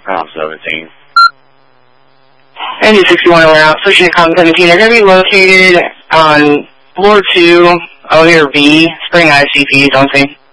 Route 17. Indy 61 route, switching to Com 17. They're going to be located on floor 2, elevator B, Spring ICP, don't see.